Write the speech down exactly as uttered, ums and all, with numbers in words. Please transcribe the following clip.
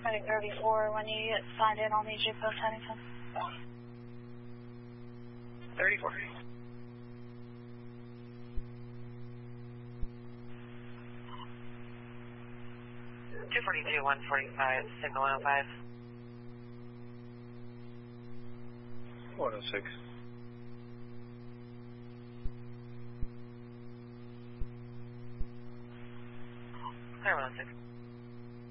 Medic thirty-four, when you get signed in, I'll need you post Huntington. thirty-four. two forty-two, one forty-five, signal one oh five. one oh six. Clear one oh six.